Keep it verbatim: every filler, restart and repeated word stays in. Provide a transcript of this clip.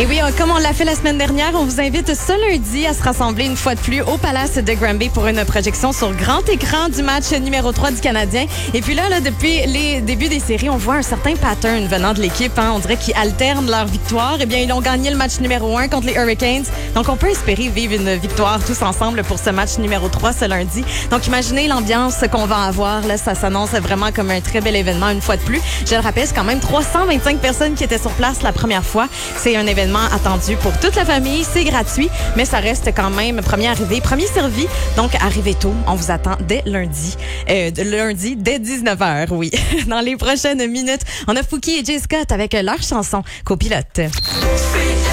Et oui, comme on l'a fait la semaine dernière, on vous invite ce lundi à se rassembler une fois de plus au Palace de Granby pour une projection sur grand écran du match numéro trois du Canadien. Et puis là, là depuis les débuts des séries, on voit un certain pattern venant de l'équipe. Hein. On dirait qu'ils alternent leur victoire. Eh bien, ils ont gagné le match numéro un contre les Hurricanes. Donc, on peut espérer vivre une victoire tous ensemble pour ce match numéro trois ce lundi. Donc, imaginez l'ambiance qu'on va avoir. Là, ça s'annonce vraiment comme un très bel événement une fois de plus. Je le rappelle, c'est quand même trois cent vingt-cinq personnes qui étaient sur place la première fois. C'est un événement attendu pour toute la famille. C'est gratuit, mais ça reste quand même premier arrivé, premier servi. Donc, arrivez tôt. On vous attend dès lundi. Euh, lundi, dès dix-neuf heures, oui. Dans les prochaines minutes, on a Fouki et Jay Scott avec leur chanson Copilote.